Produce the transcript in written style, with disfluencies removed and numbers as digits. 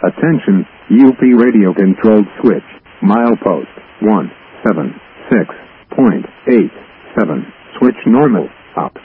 Attention, UP radio controlled switch. Milepost 176.87. Switch normal. Up.